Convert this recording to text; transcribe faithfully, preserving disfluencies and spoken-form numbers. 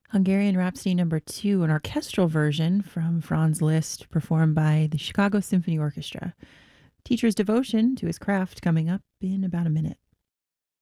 Hungarian Rhapsody Number Two, an orchestral version from Franz Liszt, performed by the Chicago Symphony Orchestra. Teacher's devotion to his craft coming up in about a minute.